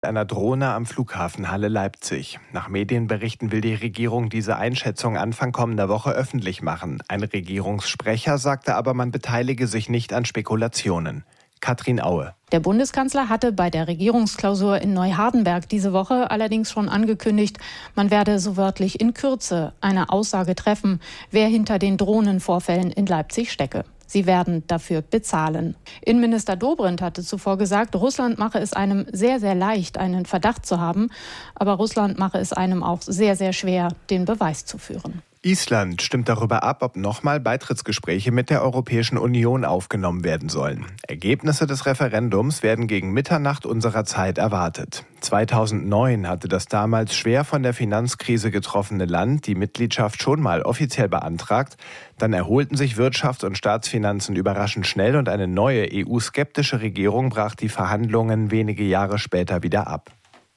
einer Drohne am Flughafen Halle Leipzig. Nach Medienberichten will die Regierung diese Einschätzung Anfang kommender Woche öffentlich machen. Ein Regierungssprecher sagte aber, man beteilige sich nicht an Spekulationen. Katrin Aue. Der Bundeskanzler hatte bei der Regierungsklausur in Neuhardenberg diese Woche allerdings schon angekündigt, man werde so wörtlich in Kürze eine Aussage treffen, wer hinter den Drohnenvorfällen in Leipzig stecke. Sie werden dafür bezahlen. Innenminister Dobrindt hatte zuvor gesagt, Russland mache es einem sehr, sehr leicht, einen Verdacht zu haben. Aber Russland mache es einem auch sehr, sehr schwer, den Beweis zu führen. Island stimmt darüber ab, ob nochmal Beitrittsgespräche mit der Europäischen Union aufgenommen werden sollen. Ergebnisse des Referendums werden gegen Mitternacht unserer Zeit erwartet. 2009 hatte das damals schwer von der Finanzkrise getroffene Land die Mitgliedschaft schon mal offiziell beantragt. Dann erholten sich Wirtschafts- und Staatsfinanzen überraschend schnell und eine neue EU-skeptische Regierung brach die Verhandlungen wenige Jahre später wieder ab.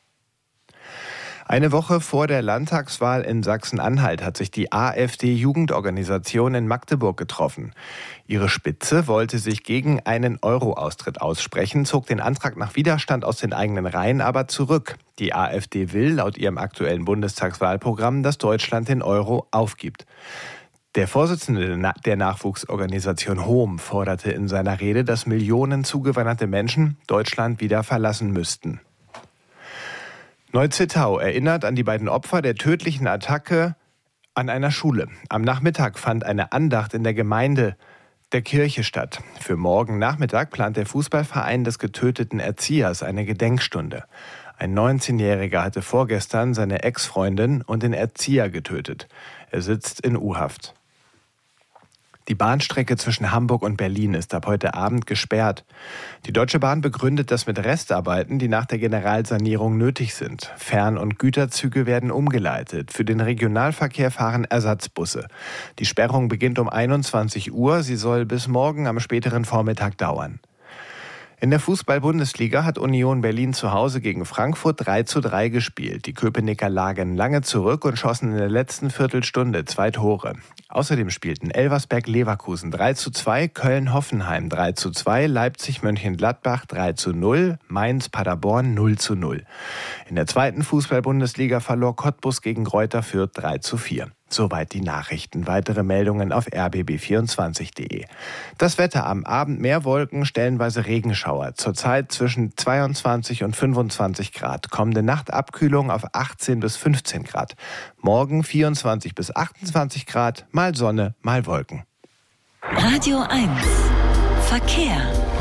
Eine Woche vor der Landtagswahl in Sachsen-Anhalt hat sich die AfD-Jugendorganisation in Magdeburg getroffen. Ihre Spitze wollte sich gegen einen Euro-Austritt aussprechen, zog den Antrag nach Widerstand aus den eigenen Reihen aber zurück. Die AfD will laut ihrem aktuellen Bundestagswahlprogramm, dass Deutschland den Euro aufgibt. Der Vorsitzende der Nachwuchsorganisation HOM forderte in seiner Rede, dass Millionen zugewanderte Menschen Deutschland wieder verlassen müssten. Neu-Zittau erinnert an die beiden Opfer der tödlichen Attacke an einer Schule. Am Nachmittag fand eine Andacht in der Gemeinde der Kirche statt. Für morgen Nachmittag plant der Fußballverein des getöteten Erziehers eine Gedenkstunde. Ein 19-Jähriger hatte vorgestern seine Ex-Freundin und den Erzieher getötet. Er sitzt in U-Haft. Die Bahnstrecke zwischen Hamburg und Berlin ist ab heute Abend gesperrt. Die Deutsche Bahn begründet das mit Restarbeiten, die nach der Generalsanierung nötig sind. Fern- und Güterzüge werden umgeleitet. Für den Regionalverkehr fahren Ersatzbusse. Die Sperrung beginnt um 21 Uhr. Sie soll bis morgen am späteren Vormittag dauern. In der Fußball-Bundesliga hat Union Berlin zu Hause gegen Frankfurt 3:3 gespielt. Die Köpenicker lagen lange zurück und schossen in der letzten Viertelstunde 2 Tore. Außerdem spielten Elversberg-Leverkusen 3:2, Köln-Hoffenheim 3:2, Leipzig-Mönchengladbach 3:0, Mainz-Paderborn 0:0. In der zweiten Fußball-Bundesliga verlor Cottbus gegen Greuther Fürth 3:4. Soweit die Nachrichten. Weitere Meldungen auf rbb24.de. Das Wetter: am Abend mehr Wolken, stellenweise Regenschauer. Zurzeit zwischen 22 und 25 Grad. Kommende Nacht Abkühlung auf 18 bis 15 Grad. Morgen 24 bis 28 Grad, mal Sonne, mal Wolken. Radio 1 Verkehr.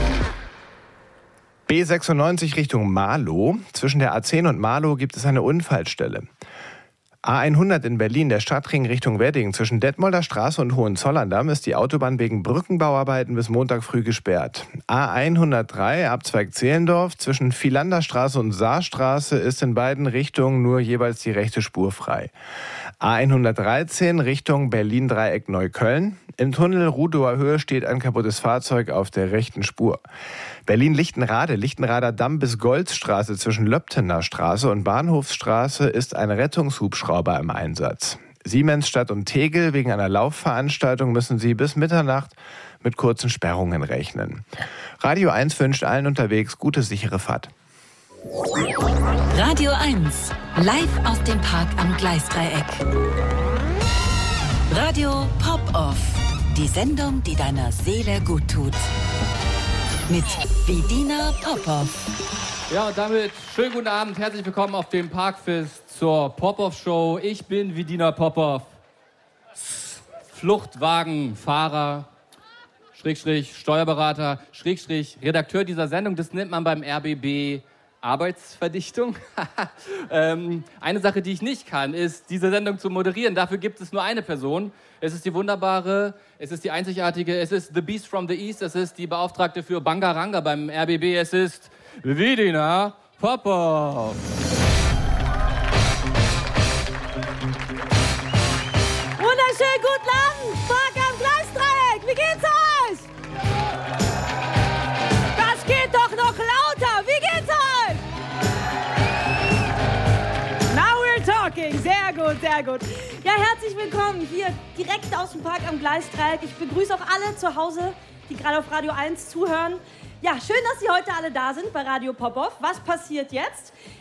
B96 Richtung Marlow. Zwischen der A10 und Marlow gibt es eine Unfallstelle. A100 in Berlin, der Stadtring Richtung Wedding. Zwischen Detmolder Straße und Hohenzollern-Damm ist die Autobahn wegen Brückenbauarbeiten bis Montag früh gesperrt. A103 Abzweig Zehlendorf. Zwischen Vilanderstraße und Saarstraße ist in beiden Richtungen nur jeweils die rechte Spur frei. A113 Richtung Berlin-Dreieck Neukölln. Im Tunnel Rudower Höhe steht ein kaputtes Fahrzeug auf der rechten Spur. Berlin-Lichtenrade, Lichtenrader Damm bis Goldstraße zwischen Löptener Straße und Bahnhofsstraße ist ein Rettungshubschrauber im Einsatz. Siemensstadt und Tegel, wegen einer Laufveranstaltung müssen sie bis Mitternacht mit kurzen Sperrungen rechnen. Radio 1 wünscht allen unterwegs gute, sichere Fahrt. Radio 1, live aus dem Park am Gleisdreieck. Radio Pop-Off, die Sendung, die deiner Seele gut tut. Mit Vidina Popov. Ja, und damit schönen guten Abend, herzlich willkommen auf dem Parkfest zur Popov-Show. Ich bin Vidina Popov, Fluchtwagenfahrer, Schrägstrich Steuerberater, Schrägstrich Redakteur dieser Sendung. Das nennt man beim RBB Arbeitsverdichtung. Eine Sache, die ich nicht kann, ist, diese Sendung zu moderieren. Dafür gibt es nur eine Person. Es ist die wunderbare, es ist die einzigartige, es ist The Beast from the East, es ist die Beauftragte für Bangaranga beim RBB, es ist Vidina Popov. Wunderschönen guten Abend, Park am Gleisdreieck, wie geht's euch? Das geht doch noch lauter, wie geht's euch? Now we're talking, sehr gut, sehr gut. Ja, herzlich willkommen hier direkt aus dem Park am Gleisdreieck. Ich begrüße auch alle zu Hause, die gerade auf Radio 1 zuhören. Ja, schön, dass Sie heute alle da sind bei Radio Popov. Was passiert jetzt?